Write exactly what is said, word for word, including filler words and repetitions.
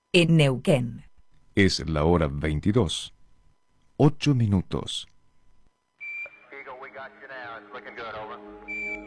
en Neuquén. Es la hora veintidós. Ocho minutos.